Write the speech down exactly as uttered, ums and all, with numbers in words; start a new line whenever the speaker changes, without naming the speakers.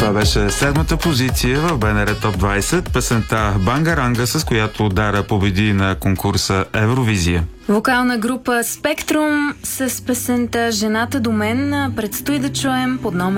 Това беше седмата позиция в БНР Топ двайсет, песента Бангаранга, с която Дара победи на конкурса Евровизия.
Вокална група Спектрум с песента Жената до мен предстои да чуем под номер